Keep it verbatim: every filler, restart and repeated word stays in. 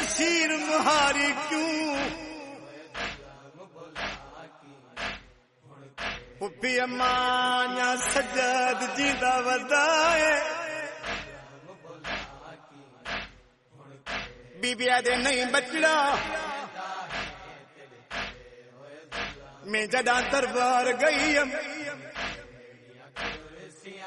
नसीर मुहारी क्यों पुपी अम्मा सजद जींदा वदाए बीबिया दे नहीं बचड़ा मैं जदा दरबार गई